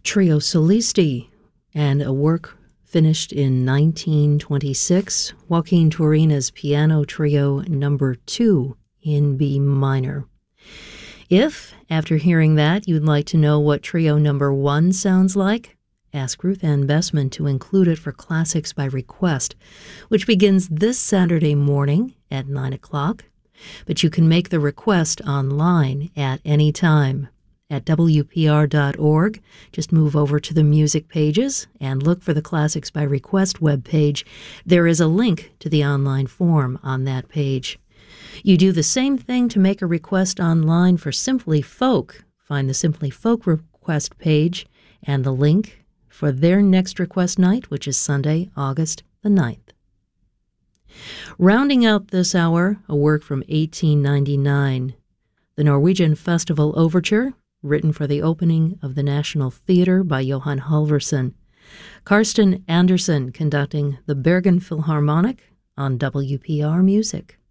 Trio Solisti, and a work finished in 1926, Joaquin Turina's Piano Trio Number 2 in B minor. If, after hearing that, you'd like to know what Trio Number 1 sounds like, ask Ruth Ann Bessman to include it for Classics by Request, which begins this Saturday morning at 9 o'clock. But you can make the request online at any time. At WPR.org, just move over to the music pages and look for the Classics by Request webpage. There is a link to the online form on that page. You do the same thing to make a request online for Simply Folk. Find the Simply Folk request page and the link for their next request night, which is Sunday, August the 9th. Rounding out this hour, a work from 1899, the Norwegian Festival Overture, written for the opening of the National Theatre by Johan Halvorsen. Karsten Andersen conducting the Bergen Philharmonic on WPR Music.